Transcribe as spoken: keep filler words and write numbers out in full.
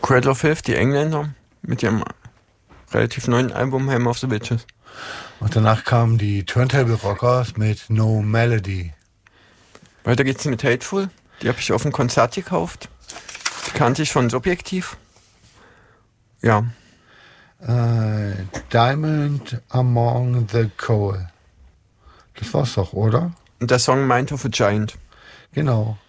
Cradle of Filth, die Engländer, mit ihrem relativ neuen Album Hymn of the Witches. Und danach kamen die Turntable Rockers mit No Melody. Weiter geht's mit Hateful. Die habe ich auf dem Konzert gekauft. Die kannte ich von Subjektiv. Ja. Äh, Diamond Among the Coal. Das war's doch, oder? Und der Song Mind of a Giant. Genau.